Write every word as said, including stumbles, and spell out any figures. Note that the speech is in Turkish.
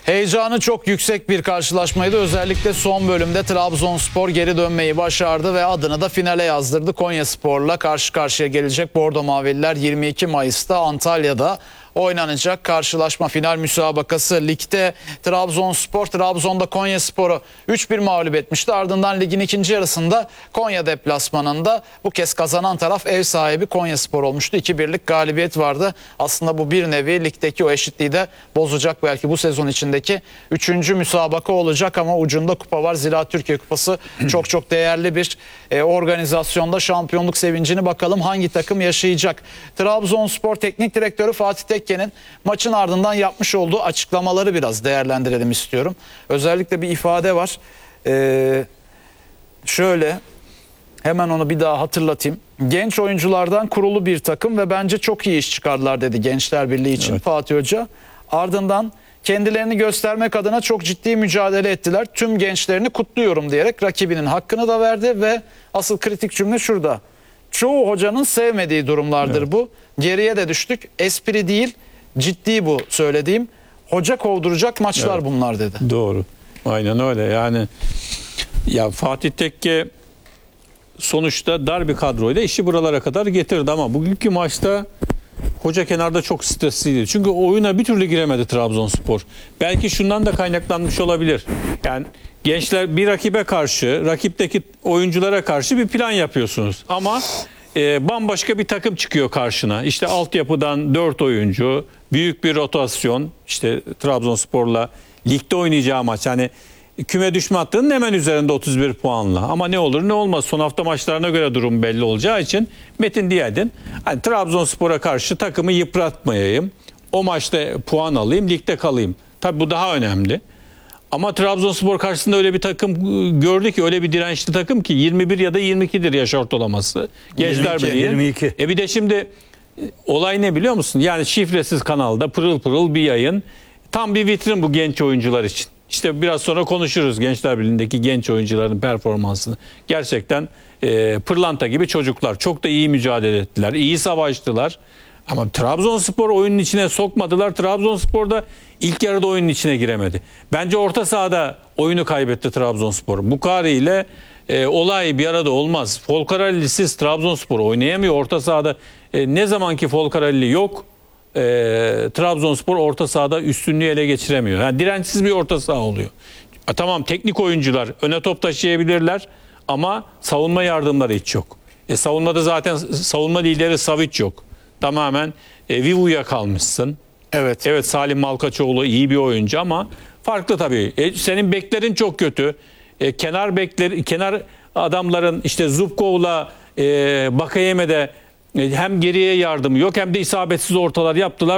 Heyecanı çok yüksek bir karşılaşmaydı. Özellikle son bölümde Trabzonspor geri dönmeyi başardı ve adını da finale yazdırdı. Konyaspor'la karşı karşıya gelecek Bordo Mavililer yirmi iki Mayıs'ta Antalya'da oynanacak karşılaşma. Final müsabakası. Ligde Trabzonspor Trabzon'da Konyaspor'u üç bir mağlup etmişti. Ardından ligin ikinci yarısında Konya deplasmanında bu kez kazanan taraf ev sahibi Konyaspor olmuştu. iki birlik galibiyet vardı. Aslında bu bir nevi ligdeki o eşitliği de bozacak, belki bu sezon içindeki üçüncü müsabaka olacak ama ucunda kupa var. Zira Türkiye Kupası çok çok değerli bir e, organizasyonda şampiyonluk sevincini bakalım hangi takım yaşayacak. Trabzonspor Teknik Direktörü Fatih Tekke'nin maçın ardından yapmış olduğu açıklamaları biraz değerlendirelim istiyorum. Özellikle bir ifade var. Ee, şöyle hemen onu bir daha hatırlatayım. Genç oyunculardan kurulu bir takım ve bence çok iyi iş çıkardılar dedi Gençler Birliği için, evet. Fatih Hoca. Ardından kendilerini göstermek adına çok ciddi mücadele ettiler. Tüm gençlerini kutluyorum diyerek rakibinin hakkını da verdi ve asıl kritik cümle şurada. Çoğu hocanın sevmediği durumlardır, evet. Bu. Geriye de düştük. Espri değil, ciddi bu söylediğim. Hoca kovduracak maçlar, evet. Bunlar dedi. Doğru. Aynen öyle. Yani ya Fatih Tekke sonuçta dar bir kadroyla işi buralara kadar getirdi ama bugünkü maçta hoca kenarda çok stresliydi. Çünkü oyuna bir türlü giremedi Trabzonspor. Belki şundan da kaynaklanmış olabilir. Yani gençler bir rakibe karşı, rakipteki oyunculara karşı bir plan yapıyorsunuz. Ama e, bambaşka bir takım çıkıyor karşına. İşte altyapıdan dört oyuncu, büyük bir rotasyon. İşte Trabzonspor'la ligde oynayacağı maç. Yani küme düşme hattının hemen üzerinde otuz bir puanla. Ama ne olur ne olmaz. Son hafta maçlarına göre durum belli olacağı için Metin Diyadin hani Trabzonspor'a karşı takımı yıpratmayayım. O maçta puan alayım, ligde kalayım. Tabii bu daha önemli. Ama Trabzonspor karşısında öyle bir takım gördü ki, öyle bir dirençli takım ki yirmi bir ya da yirmi ikidir yaş ortalaması. Gençler Birliği. yirmi iki. E bir de şimdi olay ne biliyor musun? Yani şifresiz kanalda pırıl pırıl bir yayın. Tam bir vitrin bu genç oyuncular için. İşte biraz sonra konuşuruz Gençler Birliği'ndeki genç oyuncuların performansını. Gerçekten e, pırlanta gibi çocuklar. Çok da iyi mücadele ettiler. İyi savaştılar. Ama Trabzonspor oyunun içine sokmadılar. Trabzonspor da ilk yarıda oyunun içine giremedi. Bence orta sahada oyunu kaybetti Trabzonspor. Bukari ile e, olay bir arada olmaz. Folcarelli'siz Trabzonspor oynayamıyor orta sahada. E, ne zamanki Folcarelli yok, e, Trabzonspor orta sahada üstünlüğü ele geçiremiyor. Yani dirençsiz bir orta saha oluyor. E, tamam, teknik oyuncular öne top taşıyabilirler ama savunma yardımları hiç yok. E, savunmada zaten savunma lideri Savic yok. Tamamen e, Vivu'ya kalmışsın. Evet. Evet, Salim Malkaçoğlu iyi bir oyuncu ama farklı tabii. E, senin beklerin çok kötü. E, kenar bekler, kenar adamların işte Zubkov'la e, Bakayeme'de e, hem geriye yardımı yok hem de isabetsiz ortalar yaptılar.